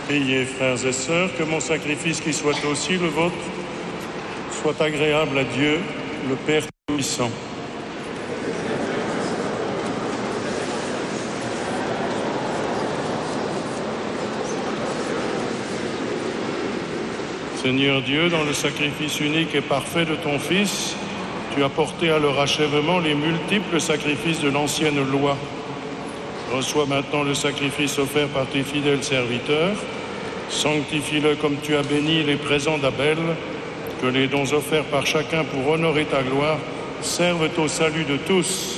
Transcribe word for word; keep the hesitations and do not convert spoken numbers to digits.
Priez, frères et sœurs, que mon sacrifice, qui soit aussi le vôtre, soit agréable à Dieu, le Père Tout-Puissant. Seigneur Dieu, dans le sacrifice unique et parfait de ton Fils, tu as porté à leur achèvement les multiples sacrifices de l'ancienne loi. Reçois maintenant le sacrifice offert par tes fidèles serviteurs. Sanctifie-le comme tu as béni les présents d'Abel, que les dons offerts par chacun pour honorer ta gloire servent au salut de tous.